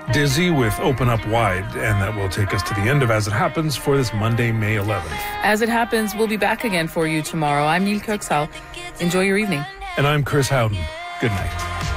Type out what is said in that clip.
Dizzy with Open Up Wide, and that will take us to the end of As It Happens for this Monday, May 11th. As It Happens, we'll be back again for you tomorrow. I'm Neil Kirksall. Enjoy your evening. And I'm Chris Howden. Good night.